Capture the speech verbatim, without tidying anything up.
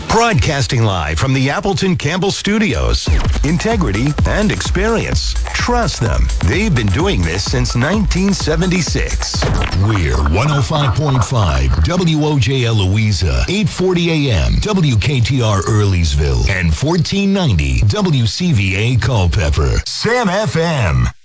Broadcasting live from the Appleton Campbell Studios. Integrity and experience. Trust them. They've been doing this since nineteen seventy-six. We're one oh five point five W O J L Louisa, eight forty A M W K T R Earlysville, and fourteen ninety W C V A Culpeper. Sam F M.